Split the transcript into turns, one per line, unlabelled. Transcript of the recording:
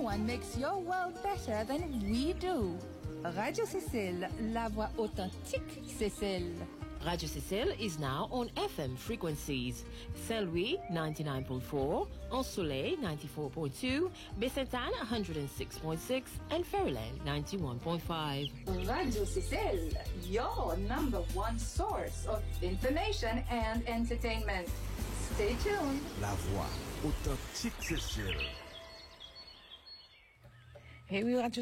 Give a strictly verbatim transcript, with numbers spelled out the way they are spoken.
one makes your world better than we do. Radio Cécile, la voix authentique Cécile.
Radio Cécile is now on F M frequencies. Saint-Louis ninety-nine point four, Ensoleil ninety-four point two, Baie-Sainte-Anne one hundred six point six, and Ferryland ninety-one point five.
Radio Cécile, your number one source of information and entertainment. Stay tuned.
La voix authentique Cécile.
Hey, we Radio